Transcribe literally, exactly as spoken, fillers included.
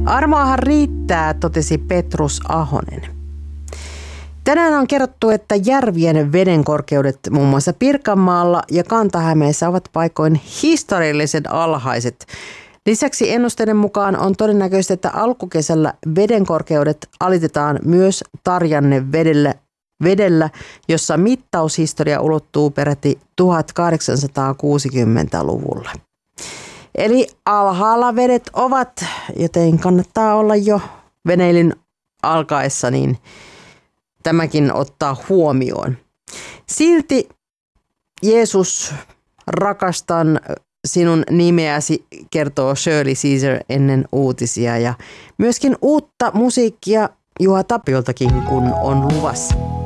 Armoahan riittää, totesi Petrus Ahonen. Tänään on kerrottu, että järvien vedenkorkeudet muun muassa Pirkanmaalla ja Kanta-Hämeessä ovat paikoin historiallisen alhaiset. Lisäksi ennusteiden mukaan on todennäköistä, että alkukesällä vedenkorkeudet alitetaan myös Tarjanne vedellä, vedellä, jossa mittaushistoria ulottuu peräti tuhatkahdeksansataakuusikymmentäluvulle. Eli alhaalla vedet ovat, joten kannattaa olla jo veneilyn alkaessa, niin tämäkin ottaa huomioon. Silti Jeesus, rakastan sinun nimeäsi, kertoo Shirley Caesar ennen uutisia, ja myöskin uutta musiikkia Juha Tapioltakin, kun on luvassa.